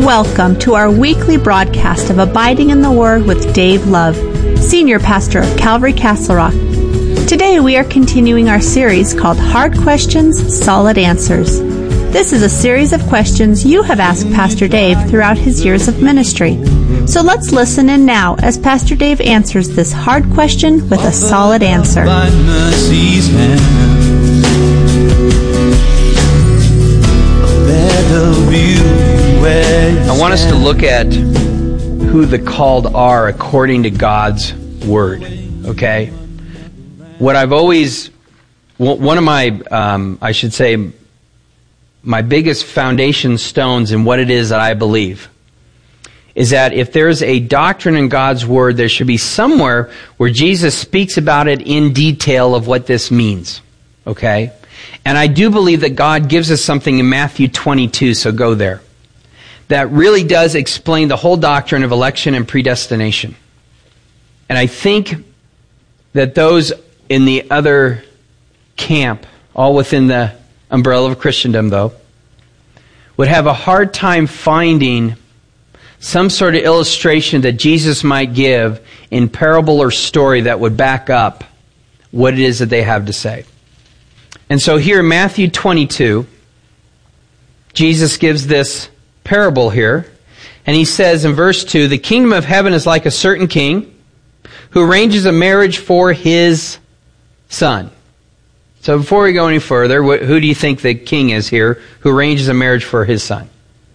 Welcome to our weekly broadcast of Abiding in the Word with Dave Love, Senior Pastor of Calvary Castle Rock. Today we are continuing our series called Hard Questions, Solid Answers. This is a series of questions you have asked Pastor Dave throughout his years of ministry. So let's listen in now as Pastor Dave answers this hard question with a solid answer. I want us to look at who the called are according to God's Word, okay? What I've always, one of my, my biggest foundation stones in what it is that I believe is that if there's a doctrine in God's Word, there should be somewhere where Jesus speaks about it in detail of what this means, okay? And I do believe that God gives us something in Matthew 22, so go there, that really does explain the whole doctrine of election and predestination. And I think that those in the other camp, all within the umbrella of Christendom though, would have a hard time finding some sort of illustration that Jesus might give in parable or story that would back up what it is that they have to say. And so here in Matthew 22, Jesus gives this parable here, and he says in verse 2, the kingdom of heaven is like a certain king who arranges a marriage for his son. So before we go any further, who do you think the king is here who arranges a marriage for his son?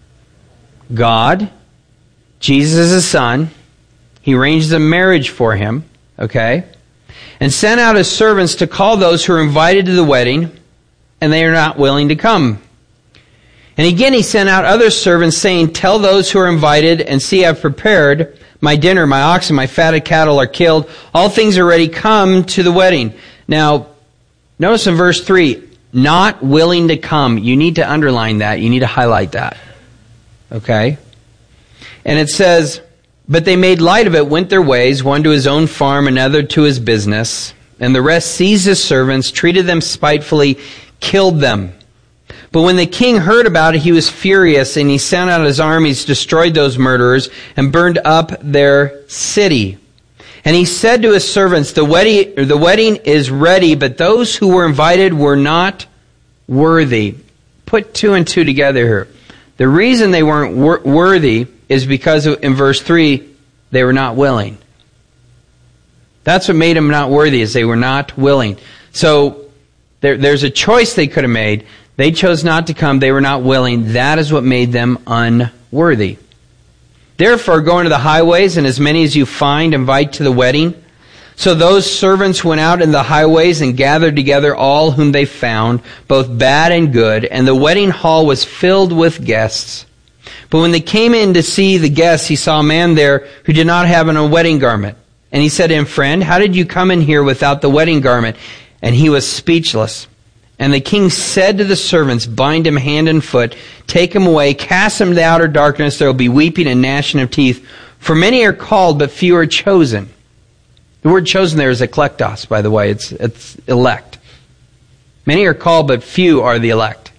God. Jesus is his son. He arranges a marriage for him, okay? And sent out his servants to call those who are invited to the wedding, and they are not willing to come. And again he sent out other servants, saying, tell those who are invited, and see, I've prepared my dinner, my oxen, my fatted cattle are killed, all things are ready, come to the wedding. Now, notice in verse 3, not willing to come. You need to underline that. You need to highlight that. Okay? And it says, but they made light of it, went their ways, one to his own farm, another to his business. And the rest seized his servants, treated them spitefully, killed them. But when the king heard about it, he was furious, and he sent out his armies, destroyed those murderers, and burned up their city. And he said to his servants, the wedding is ready, but those who were invited were not worthy. Put two and two together here. The reason they weren't worthy is because in verse 3, they were not willing. That's what made them not worthy, is they were not willing. So there's a choice they could have made. They chose not to come. They were not willing. That is what made them unworthy. Therefore, go into the highways, and as many as you find, invite to the wedding. So those servants went out in the highways and gathered together all whom they found, both bad and good, and the wedding hall was filled with guests. But when they came in to see the guests, he saw a man there who did not have a wedding garment. And he said to him, friend, how did you come in here without the wedding garment? And he was speechless. And the king said to the servants, bind him hand and foot, take him away, cast him to the outer darkness, there will be weeping and gnashing of teeth. For many are called, but few are chosen. The word chosen there is eklektos, by the way. It's elect. Many are called, but few are the elect.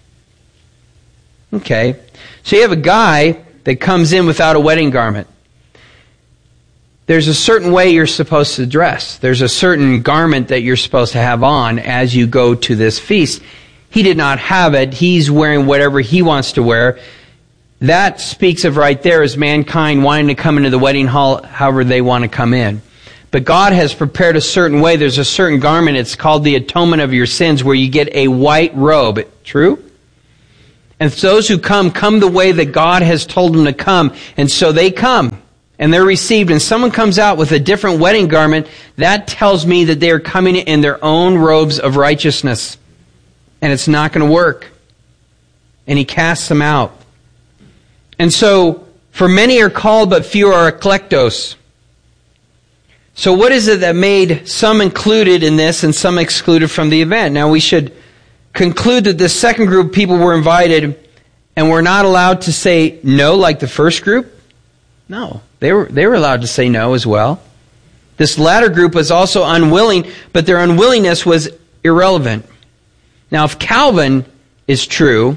Okay. So you have a guy that comes in without a wedding garment. There's a certain way you're supposed to dress. There's a certain garment that you're supposed to have on as you go to this feast. He did not have it. He's wearing whatever he wants to wear. That speaks of right there is mankind wanting to come into the wedding hall however they want to come in. But God has prepared a certain way. There's a certain garment. It's called the atonement of your sins, where you get a white robe. True? And those who come the way that God has told them to come. And so they come. And they're received. And someone comes out with a different wedding garment. That tells me that they are coming in their own robes of righteousness. And it's not going to work. And he casts them out. And so, for many are called, but few are eklektos. So what is it that made some included in this and some excluded from the event? Now we should conclude that this second group of people were invited and were not allowed to say no like the first group. No, they were allowed to say no as well. This latter group was also unwilling, but their unwillingness was irrelevant. Now if Calvin is true,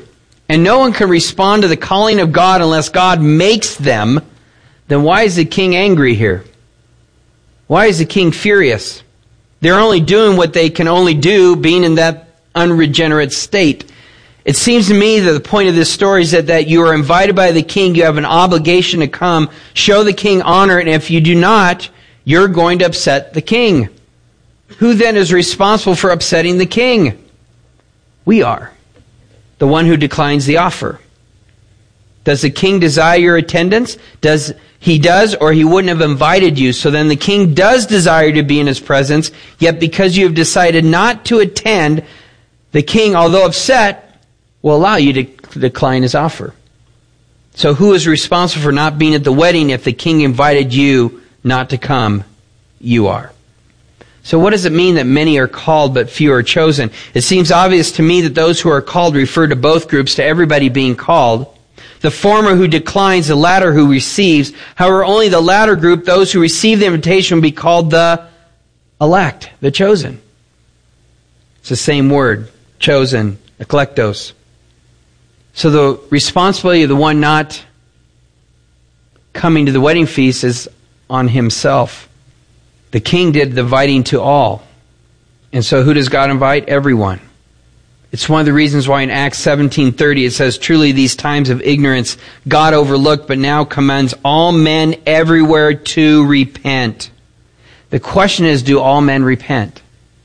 and no one can respond to the calling of God unless God makes them, then why is the king angry here? Why is the king furious? They're only doing what they can only do, being in that unregenerate state. It seems to me that the point of this story is that you are invited by the king. You have an obligation to come, show the king honor, and if you do not, you're going to upset the king. Who then is responsible for upsetting the king? We are. The one who declines the offer. Does the king desire your attendance? He does, or he wouldn't have invited you. So then the king does desire to be in his presence, yet because you have decided not to attend, the king, although upset, will allow you to decline his offer. So who is responsible for not being at the wedding if the king invited you not to come? You are. So what does it mean that many are called but few are chosen? It seems obvious to me that those who are called refer to both groups, to everybody being called. The former who declines, the latter who receives. However, only the latter group, those who receive the invitation, will be called the elect, the chosen. It's the same word, chosen, eklektos. So the responsibility of the one not coming to the wedding feast is on himself. The king did the inviting to all. And so who does God invite? Everyone. It's one of the reasons why in Acts 17:30 it says, truly these times of ignorance God overlooked, but now commands all men everywhere to repent. The question is, do all men repent?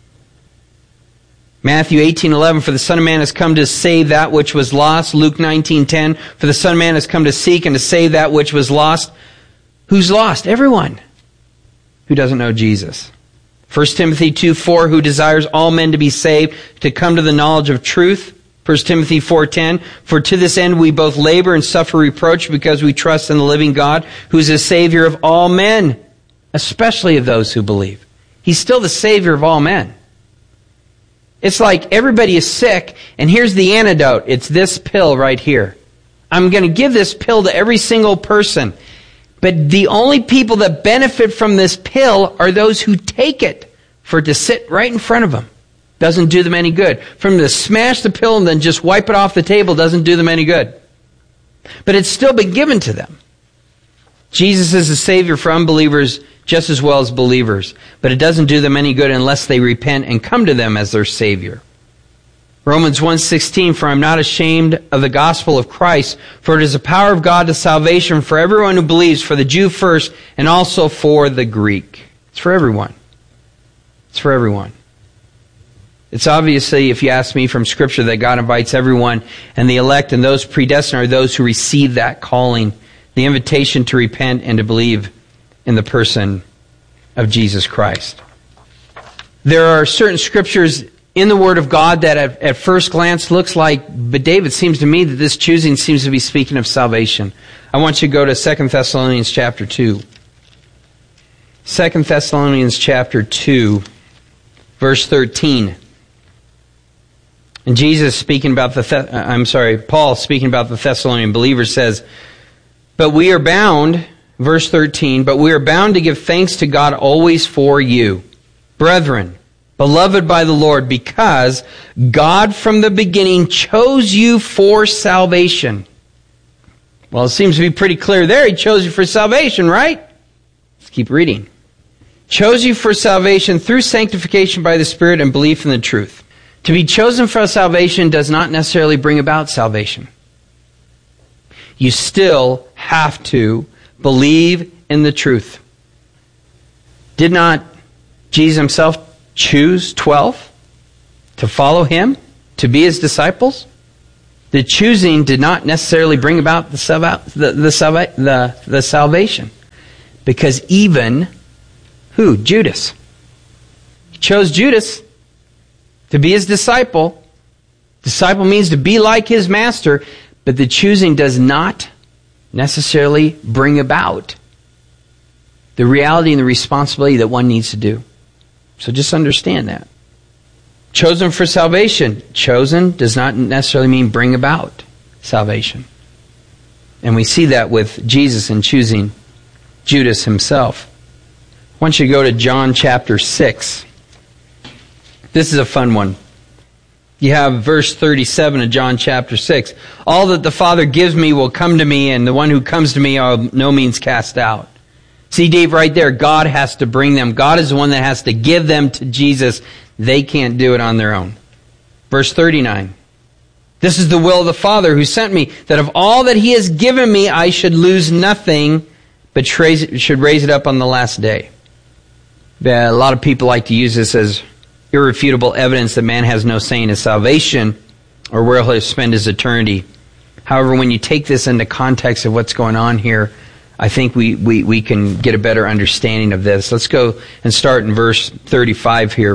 Matthew 18:11, for the Son of Man has come to save that which was lost. Luke 19:10, for the Son of Man has come to seek and to save that which was lost. Who's lost? Everyone who doesn't know Jesus. 1 Timothy 2:4, who desires all men to be saved, to come to the knowledge of truth. 1 Timothy 4:10, for to this end we both labor and suffer reproach because we trust in the living God, who is the Savior of all men, especially of those who believe. He's still the Savior of all men. It's like everybody is sick, and here's the antidote. It's this pill right here. I'm going to give this pill to every single person. But the only people that benefit from this pill are those who take it, for it to sit right in front of them. Doesn't do them any good. For them to smash the pill and then just wipe it off the table doesn't do them any good. But it's still been given to them. Jesus is the Savior for unbelievers just as well as believers. But it doesn't do them any good unless they repent and come to them as their Savior. Romans 1:16, for I am not ashamed of the gospel of Christ, for it is the power of God to salvation for everyone who believes, for the Jew first, and also for the Greek. It's for everyone. It's for everyone. It's obviously, if you ask me from Scripture, that God invites everyone, and the elect and those predestined are those who receive that calling, the invitation to repent and to believe in the person of Jesus Christ. There are certain Scriptures in the Word of God that at first glance looks like, but David, seems to me that this choosing seems to be speaking of salvation. I want you to go to 2 Thessalonians chapter 2. 2 Thessalonians chapter 2, verse 13. And Jesus speaking about Paul speaking about the Thessalonian believers says, but we are bound, verse 13, but we are bound to give thanks to God always for you, brethren, beloved by the Lord, because God from the beginning chose you for salvation. Well, it seems to be pretty clear there. He chose you for salvation, right? Let's keep reading. Chose you for salvation through sanctification by the Spirit and belief in the truth. To be chosen for salvation does not necessarily bring about salvation. You still have to believe in the truth. Did not Jesus himself choose 12 to follow him, to be his disciples? The choosing did not necessarily bring about the salvation. Because even, who? Judas. He chose Judas to be his disciple. Disciple means to be like his master, but the choosing does not necessarily bring about the reality and the responsibility that one needs to do. So just understand that. Chosen for salvation. Chosen does not necessarily mean bring about salvation. And we see that with Jesus in choosing Judas himself. I want you to go to John chapter 6. This is a fun one. You have verse 37 of John chapter 6. All that the Father gives me will come to me, and the one who comes to me I'll no means cast out. See, Dave, right there, God has to bring them. God is the one that has to give them to Jesus. They can't do it on their own. Verse 39. This is the will of the Father who sent me, that of all that He has given me I should lose nothing, but should raise it up on the last day. A lot of people like to use this as irrefutable evidence that man has no say in his salvation or where he'll spend his eternity. However, when you take this into context of what's going on here, I think we can get a better understanding of this. Let's go and start in verse 35 here.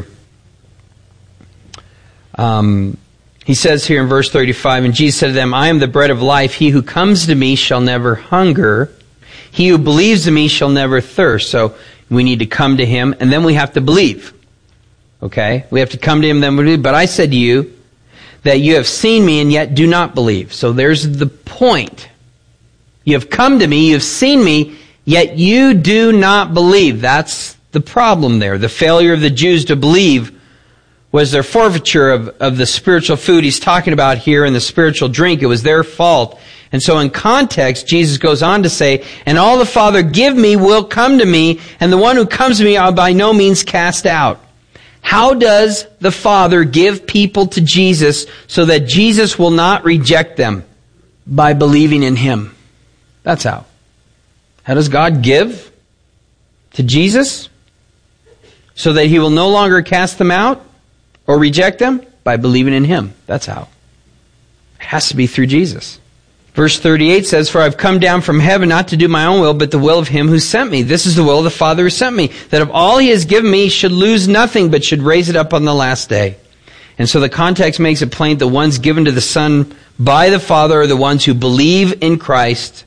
He says here in verse 35, and Jesus said to them, I am the bread of life. He who comes to me shall never hunger. He who believes in me shall never thirst. So we need to come to Him, and then we have to believe. Okay? We have to come to Him, then we believe. But I said to you that you have seen me and yet do not believe. So there's the point. You have come to me, you have seen me, yet you do not believe. That's the problem there. The failure of the Jews to believe was their forfeiture of the spiritual food He's talking about here and the spiritual drink. It was their fault. And so in context, Jesus goes on to say, and all the Father give me will come to me, and the one who comes to me I'll by no means cast out. How does the Father give people to Jesus so that Jesus will not reject them? By believing in Him. That's how. How does God give to Jesus so that He will no longer cast them out or reject them? By believing in Him. That's how. It has to be through Jesus. Verse 38 says, for I've come down from heaven not to do my own will, but the will of Him who sent me. This is the will of the Father who sent me, that of all He has given me should lose nothing, but should raise it up on the last day. And so the context makes it plain the ones given to the Son by the Father are the ones who believe in Christ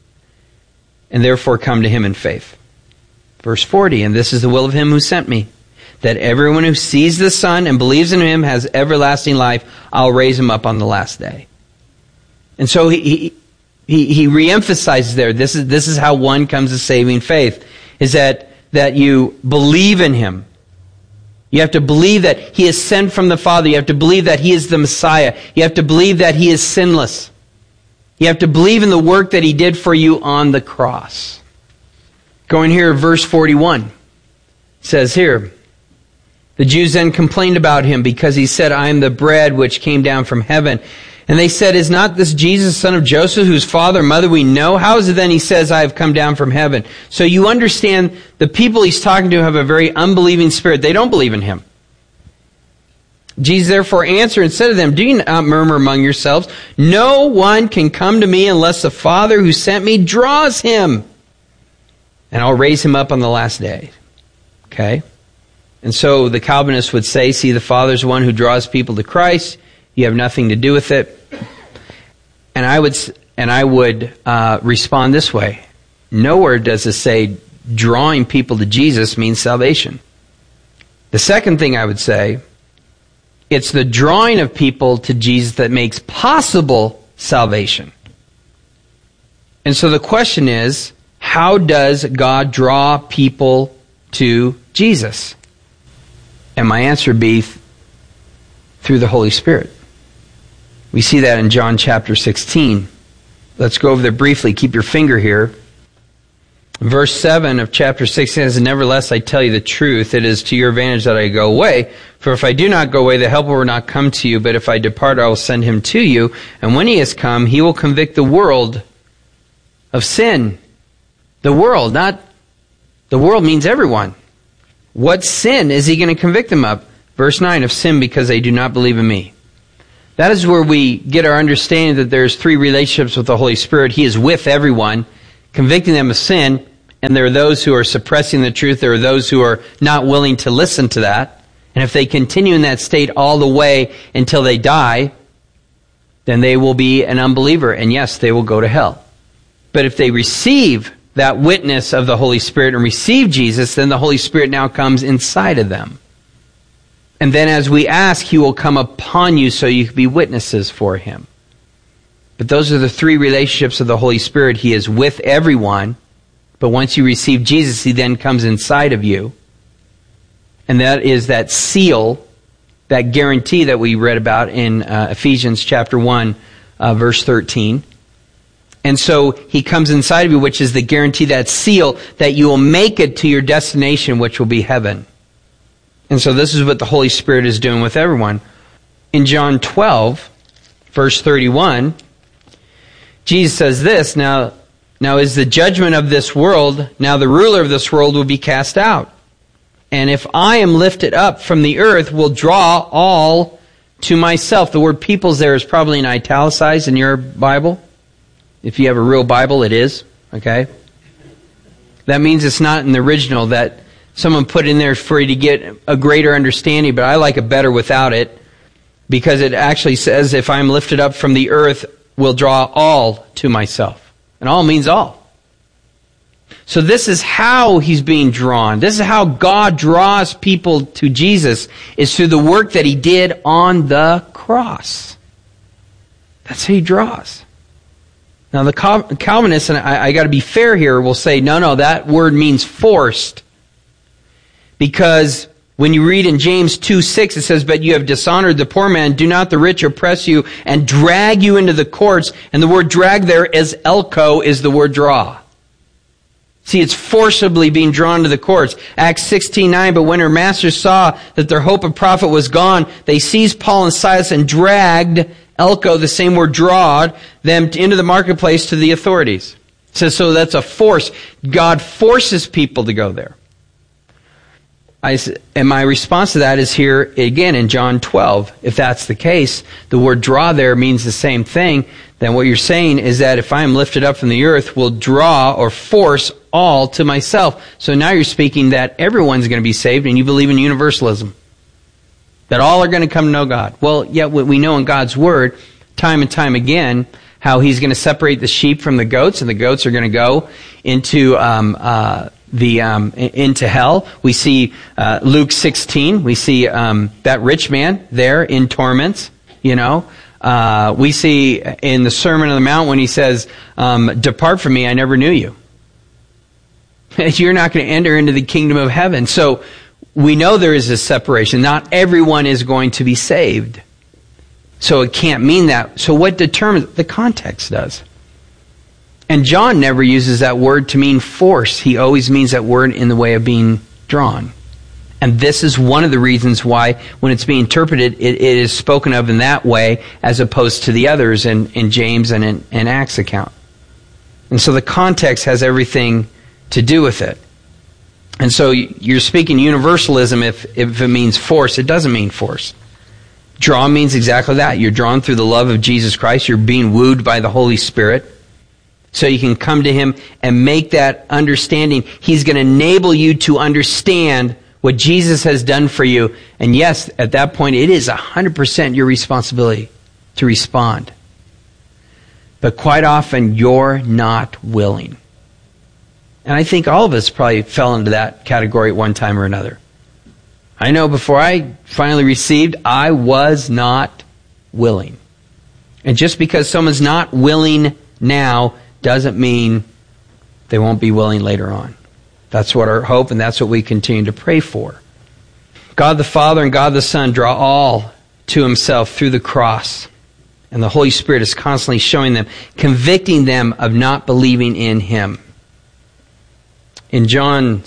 and therefore come to Him in faith. Verse 40, and this is the will of Him who sent me, that everyone who sees the Son and believes in Him has everlasting life. I'll raise him up on the last day. And so he reemphasizes there, this is how one comes to saving faith, is that you believe in Him. You have to believe that He is sent from the Father. You have to believe that He is the Messiah. You have to believe that He is sinless. You have to believe in the work that He did for you on the cross. Going here, verse 41. It says here, the Jews then complained about Him because He said, I am the bread which came down from heaven. And they said, is not this Jesus, son of Joseph, whose father and mother we know? How is it then He says, I have come down from heaven? So you understand the people He's talking to have a very unbelieving spirit. They don't believe in Him. Jesus therefore answered and said to them, do you not murmur among yourselves? No one can come to me unless the Father who sent me draws him. And I'll raise him up on the last day. Okay? And so the Calvinists would say, see, the Father's one who draws people to Christ. You have nothing to do with it. And I would respond this way. Nowhere does it say drawing people to Jesus means salvation. The second thing I would say, it's the drawing of people to Jesus that makes possible salvation. And so the question is, how does God draw people to Jesus? And my answer would be through the Holy Spirit. We see that in John chapter 16. Let's go over there briefly. Keep your finger here. Verse 7 of chapter 6 says, nevertheless, I tell you the truth, it is to your advantage that I go away. For if I do not go away, the Helper will not come to you. But if I depart, I will send Him to you. And when He has come, He will convict the world of sin. The world, not... The world means everyone. What sin is He going to convict them of? Verse 9, of sin because they do not believe in me. That is where we get our understanding that there's three relationships with the Holy Spirit. He is with everyone, convicting them of sin, and there are those who are suppressing the truth. There are those who are not willing to listen to that. And if they continue in that state all the way until they die, then they will be an unbeliever. And yes, they will go to hell. But if they receive that witness of the Holy Spirit and receive Jesus, then the Holy Spirit now comes inside of them. And then as we ask, He will come upon you so you can be witnesses for Him. But those are the three relationships of the Holy Spirit. He is with everyone, but once you receive Jesus, He then comes inside of you. And that is that seal that guarantee that we read about in Ephesians chapter 1, verse 13. And so he comes inside of you, which is the guarantee, that seal, that you will make it to your destination, which will be heaven. And so this is what the Holy Spirit is doing with everyone. In John 12, verse 31, Jesus says this, Now is the judgment of this world, now the ruler of this world will be cast out. And if I am lifted up from the earth, will draw all to myself. The word peoples there is probably in italicized in your Bible. If you have a real Bible, it is. Okay? That means it's not in the original, that someone put in there for you to get a greater understanding, but I like it better without it, because it actually says, if I am lifted up from the earth, will draw all to myself. And all means all. So this is how he's being drawn. This is how God draws people to Jesus, is through the work that he did on the cross. That's how he draws. Now the Calvinists, and I got to be fair here, will say, no, that word means forced. Because when you read in James 2:6, it says, but you have dishonored the poor man, do not the rich oppress you and drag you into the courts. And the word drag there is elko, is the word draw. See, it's forcibly being drawn to the courts. Acts 16:9, but when her masters saw that their hope of profit was gone, they seized Paul and Silas and dragged, elko, the same word drawed, them into the marketplace to the authorities. It says, so that's a force. God forces people to go there. And my response to that is here again in John 12. If that's the case, the word draw there means the same thing. Then what you're saying is that if I am lifted up from the earth, will draw or force all to myself. So now you're speaking that everyone's going to be saved, and you believe in universalism. That all are going to come to know God. Well, yet we know in God's Word, time and time again, how He's going to separate the sheep from the goats, and the goats are going to go into into hell. We see Luke 16. We see that rich man there in torments. We see in the Sermon on the Mount when he says, "Depart from me, I never knew you." You're not going to enter into the kingdom of heaven. So we know there is a separation. Not everyone is going to be saved. So it can't mean that. So what determines? The context does. And John never uses that word to mean force. He always means that word in the way of being drawn. And this is one of the reasons why, when it's being interpreted, it is spoken of in that way as opposed to the others in James and in Acts account. And so the context has everything to do with it. And so you're speaking universalism if it means force. It doesn't mean force. Draw means exactly that. You're drawn through the love of Jesus Christ. You're being wooed by the Holy Spirit. So you can come to Him and make that understanding. He's going to enable you to understand what Jesus has done for you. And yes, at that point, it is 100% your responsibility to respond. But quite often, you're not willing. And I think all of us probably fell into that category at one time or another. I know before I finally received, I was not willing. And just because someone's not willing now doesn't mean they won't be willing later on. That's what our hope, and that's what we continue to pray for. God the Father and God the Son draw all to Himself through the cross. And the Holy Spirit is constantly showing them, convicting them of not believing in Him. In John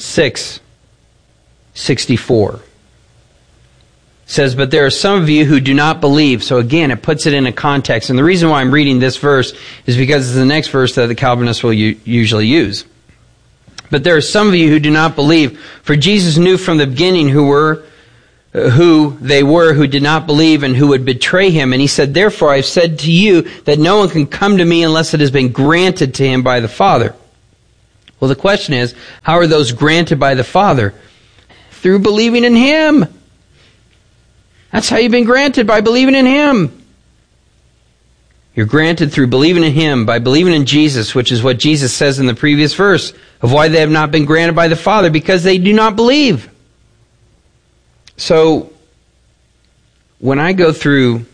6:64, it says, but there are some of you who do not believe. So again, it puts it in a context. And the reason why I'm reading this verse is because it's the next verse that the Calvinists will usually use. But there are some of you who do not believe. For Jesus knew from the beginning who they were who did not believe and who would betray Him. And He said, therefore I have said to you that no one can come to me unless it has been granted to him by the Father. Well, the question is, how are those granted by the Father? Through believing in Him. That's how you've been granted, by believing in Him. You're granted through believing in Him, by believing in Jesus, which is what Jesus says in the previous verse, of why they have not been granted by the Father, because they do not believe. So, when I go through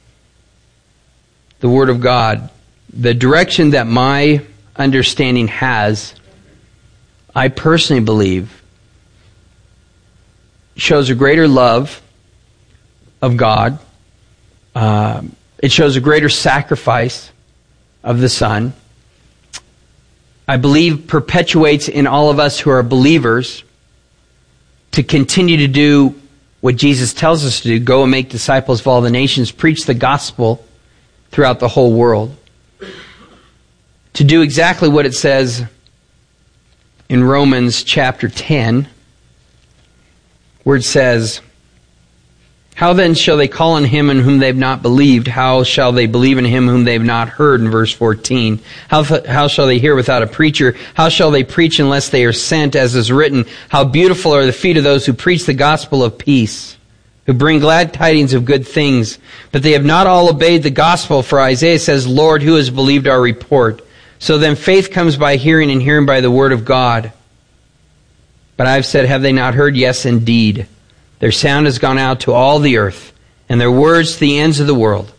the Word of God, the direction that my understanding has, I personally believe, shows a greater love of God. It shows a greater sacrifice of the Son. I believe perpetuates in all of us who are believers to continue to do what Jesus tells us to do, go and make disciples of all the nations, preach the gospel throughout the whole world. To do exactly what it says in Romans chapter 10, where it says, how then shall they call on him in whom they've not believed? How shall they believe in him whom they've not heard? In verse 14. How shall they hear without a preacher? How shall they preach unless they are sent? As is written, how beautiful are the feet of those who preach the gospel of peace, who bring glad tidings of good things. But they have not all obeyed the gospel, for Isaiah says, Lord, who has believed our report? So then faith comes by hearing, and hearing by the word of God. But I've said, have they not heard? Yes, indeed. Their sound has gone out to all the earth, and their words to the ends of the world.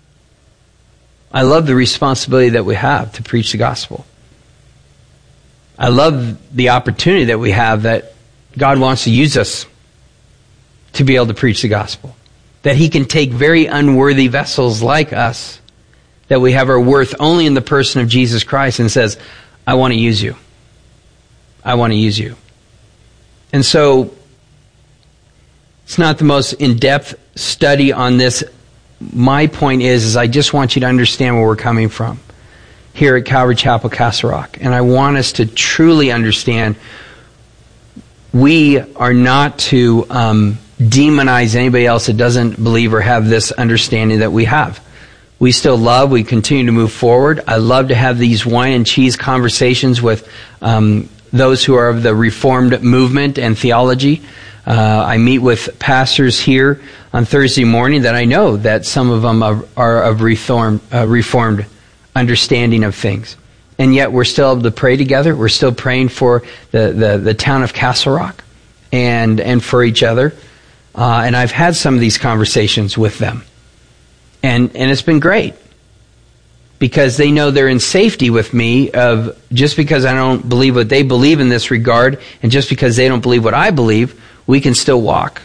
I love the responsibility that we have to preach the gospel. I love the opportunity that we have that God wants to use us to be able to preach the gospel. That He can take very unworthy vessels like us, that we have our worth only in the person of Jesus Christ, and says, I want to use you. I want to use you. And so, it's not the most in-depth study on this. My point is I just want you to understand where we're coming from here at Calvary Chapel, Castle Rock. And I want us to truly understand we are not to demonize anybody else that doesn't believe or have this understanding that we have. We still love, we continue to move forward. I love to have these wine and cheese conversations with those who are of the Reformed movement and theology. I meet with pastors here on Thursday morning that I know that some of them are of Reformed understanding of things. And yet we're still able to pray together. We're still praying for the town of Castle Rock and for each other. And I've had some of these conversations with them. And it's been great. Because they know they're in safety with me of just because I don't believe what they believe in this regard, and just because they don't believe what I believe, we can still walk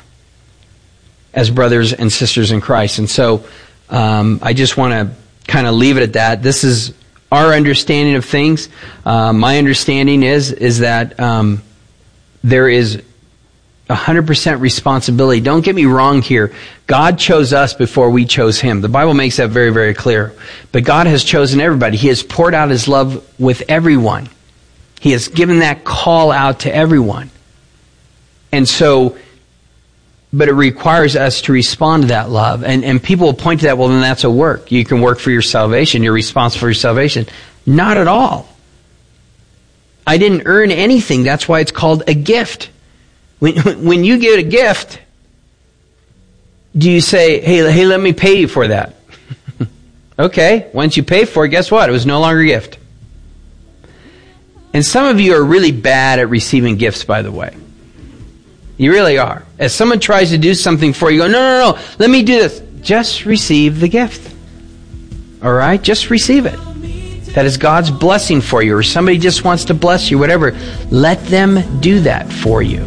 as brothers and sisters in Christ. And so I just want to kind of leave it at that. This is our understanding of things. My understanding is that there is 100% responsibility. Don't get me wrong here. God chose us before we chose Him. The Bible makes that very, very clear. But God has chosen everybody. He has poured out His love with everyone. He has given that call out to everyone. And so, but it requires us to respond to that love. And people will point to that, well, then that's a work. You can work for your salvation. You're responsible for your salvation. Not at all. I didn't earn anything. That's why it's called a gift. When you get a gift, do you say, hey, let me pay you for that? Okay, once you pay for it, guess what? It was no longer a gift. And some of you are really bad at receiving gifts, by the way. You really are. As someone tries to do something for you, you go, no, let me do this. Just receive the gift. All right? Just receive it. That is God's blessing for you, or somebody just wants to bless you, whatever. Let them do that for you.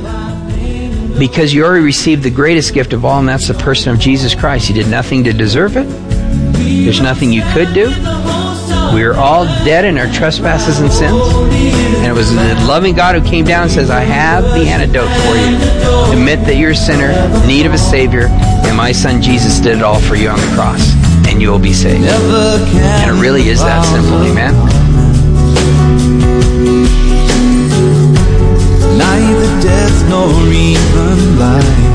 Because you already received the greatest gift of all, and that's the person of Jesus Christ. You did nothing to deserve it. There's nothing you could do. We are all dead in our trespasses and sins. And it was the loving God who came down and says, I have the antidote for you. Admit that you're a sinner, in need of a Savior, and my Son Jesus did it all for you on the cross. And you will be saved. And it really is that simple, amen? Neither death nor even life.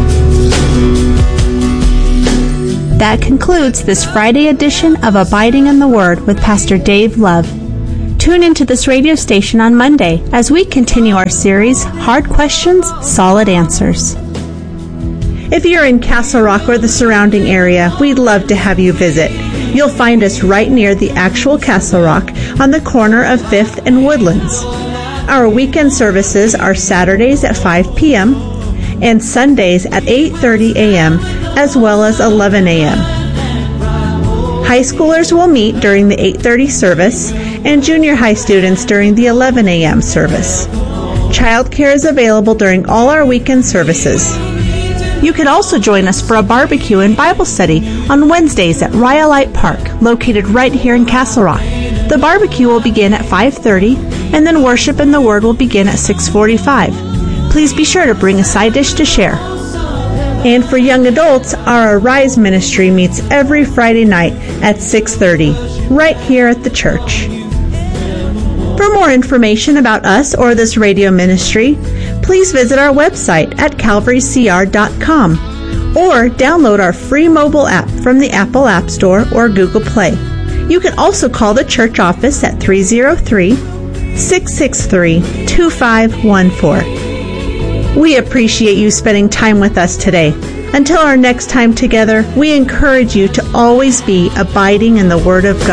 That concludes this Friday edition of Abiding in the Word with Pastor Dave Love. Tune into this radio station on Monday as we continue our series, Hard Questions, Solid Answers. If you're in Castle Rock or the surrounding area, we'd love to have you visit. You'll find us right near the actual Castle Rock on the corner of 5th and Woodlands. Our weekend services are Saturdays at 5 p.m. and Sundays at 8:30 a.m. as well as 11 a.m. High schoolers will meet during the 8:30 service and junior high students during the 11 a.m. service. Childcare is available during all our weekend services. You can also join us for a barbecue and Bible study on Wednesdays at Rhyolite Park, located right here in Castle Rock. The barbecue will begin at 5:30, and then worship and the Word will begin at 6:45. Please be sure to bring a side dish to share. And for young adults, our Arise ministry meets every Friday night at 6:30, right here at the church. For more information about us or this radio ministry, please visit our website at calvarycr.com or download our free mobile app from the Apple App Store or Google Play. You can also call the church office at 303-663-2514. We appreciate you spending time with us today. Until our next time together, we encourage you to always be abiding in the Word of God.